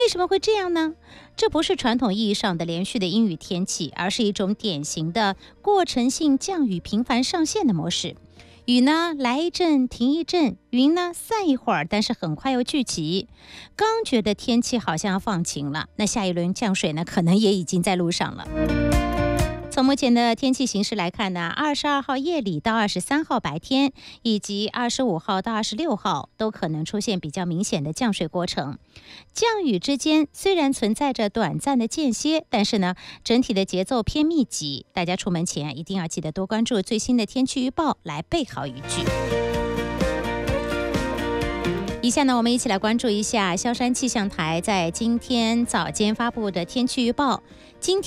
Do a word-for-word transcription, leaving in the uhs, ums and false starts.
为什么会这样呢？这不是传统意义上的连续的阴雨天气，而是一种典型的过程性降雨频繁上线的模式。雨呢来一阵停一阵，云呢散一会儿，但是很快又聚集。刚觉得天气好像要放晴了，那下一轮降水呢可能也已经在路上了。从目前的天气形势来看呢，二十二号夜里到二十三号白天，以及二十五号到二十六号都可能出现比较明显的降水过程。降雨之间虽然存在着短暂的间歇，但是呢，整体的节奏偏密集。大家出门前一定要记得多关注最新的天气预报，来备好雨具。以下呢，我们一起来关注一下萧山气象台在今天早间发布的天气预报。今天